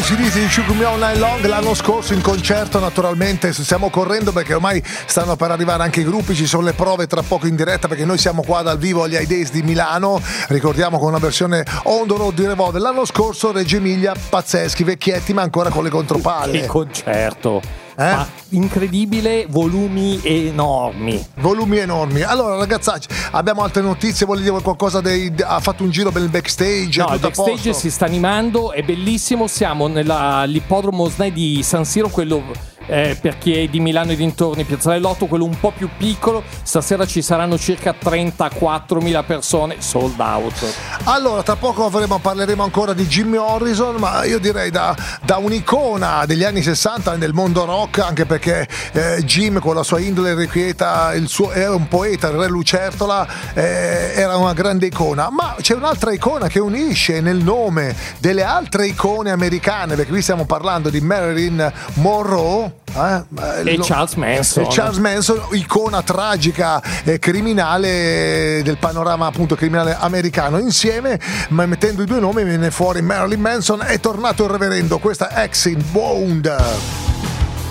AC/DC di Shook Me All Night Long, l'anno scorso in concerto. Naturalmente stiamo correndo perché ormai stanno per arrivare anche i gruppi, ci sono le prove tra poco in diretta perché noi siamo qua dal vivo agli High Days di Milano, ricordiamo con una versione on the road di Revolver. L'anno scorso Reggio Emilia, pazzeschi, vecchietti ma ancora con le contropalle. Che concerto! Incredibile, volumi enormi. Allora ragazzacci, abbiamo altre notizie, volete dire qualcosa ha fatto un giro per il backstage? No, il backstage si sta animando, è bellissimo, siamo nell'ippodromo SNAI di San Siro, quello per chi è di Milano e dintorni, Piazzale Lotto, quello un po' più piccolo. Stasera ci saranno circa 34.000 persone, sold out. Allora tra poco parleremo ancora di Jim Morrison, ma io direi da un'icona degli anni 60 nel mondo rock, anche perché Jim con la sua indole irrequieta, era un poeta, il re lucertola, era una grande icona. Ma c'è un'altra icona che unisce nel nome delle altre icone americane, perché qui stiamo parlando di Marilyn Monroe e Charles Manson, icona tragica e criminale del panorama appunto criminale americano. Insieme, ma mettendo i due nomi, viene fuori Marilyn Manson. È tornato il reverendo, questa Ex in Wound.